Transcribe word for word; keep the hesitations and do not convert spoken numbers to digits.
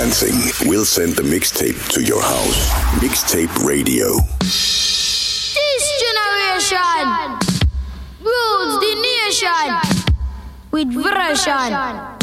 dancing, we'll send the mixtape to your house. Mixtape Radio. This generation rules the nation with version.